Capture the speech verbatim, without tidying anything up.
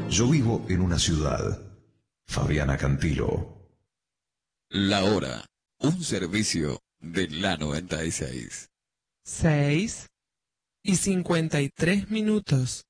Yo vivo en una ciudad. Fabiana Cantilo. La hora. Un servicio de la noventa y seis. Seis y cincuenta y tres minutos.